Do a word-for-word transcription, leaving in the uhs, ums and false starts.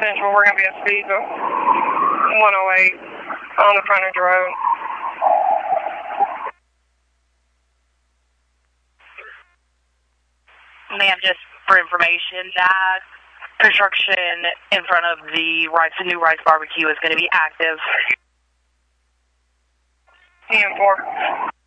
Central. We're going to be at Speedsville, one oh eight on the frontage road. Ma'am, just for information, that construction in front of the Rice, the new Rice Barbecue is going to be active. ten four.